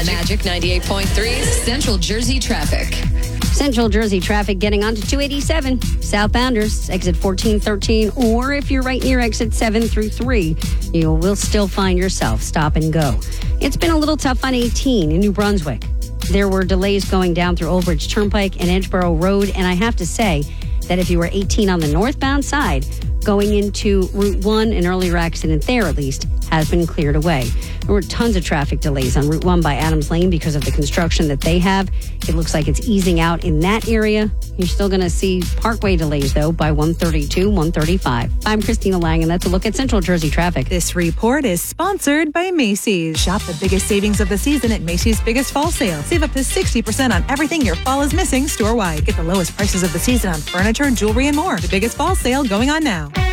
Magic 98.3 Central Jersey traffic. Central Jersey traffic getting onto 287 southbounders, exit 1413, or if you're right near exit 7 through 3, you will still find yourself stop and go. It's been a little tough on 18 in New Brunswick. There were delays going down through Old Bridge Turnpike and Edgeboro Road, and I have to say that if you were 18 on the northbound side, going into Route 1, an earlier accident there at least has been cleared away. There were tons of traffic delays on Route 1 by Adams Lane because of the construction that they have. It looks like it's easing out in that area. You're still going to see Parkway delays, though, by 132, 135. I'm Christina Lang, and that's a look at Central Jersey traffic. This report is sponsored by Macy's. Shop the biggest savings of the season at Macy's Biggest Fall Sale. Save up to 60% on everything your fall is missing store-wide. Get the lowest prices of the season on furniture, jewelry, and more. The Biggest Fall Sale going on now.